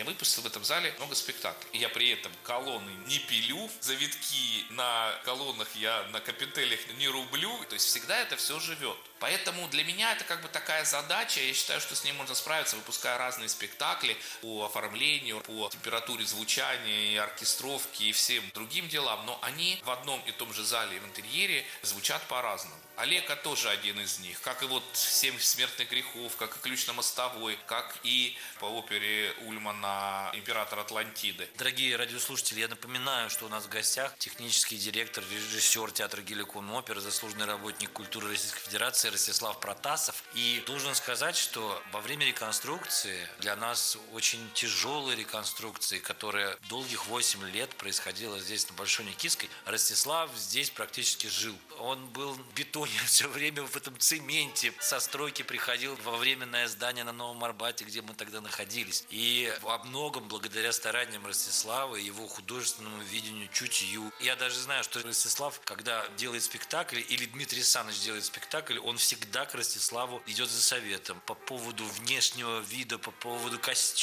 Я выпустил в этом зале много спектаклей. И я при этом колонны не пилю, завитки на колоннах я на капителях не рублю. То есть всегда это все живет. Поэтому для меня это как бы такая задача. Я считаю, что с ней можно справиться, выпуская разные спектакли по оформлению, по температуре звучания и оркестровки и всем другим делам. Но они в одном и том же зале и в интерьере звучат по-разному. Олега тоже один из них. Как и вот «Семь смертных грехов», как и «Ключ на мостовой», как и по опере Ульмана «Император Атлантиды». Дорогие радиослушатели, я напоминаю, что у нас в гостях технический директор, режиссер театра Геликон оперы, заслуженный работник культуры Российской Федерации Ростислав Протасов. И должен сказать, что во время реконструкции, для нас очень тяжелой реконструкции, которая долгих 8 лет происходила здесь, на Большой Никитской, Ростислав здесь практически жил. Он был в бетоне все время, в этом цементе. Со стройки приходил во временное здание на Новом Арбате, где мы тогда находились. И во многом благодаря стараниям Ростислава и его художественному видению, чутью. Я даже знаю, что Ростислав, когда делает спектакль, или Дмитрий Саныч делает спектакль, он всегда к Ростиславу идет за советом по поводу внешнего вида, по поводу костюма,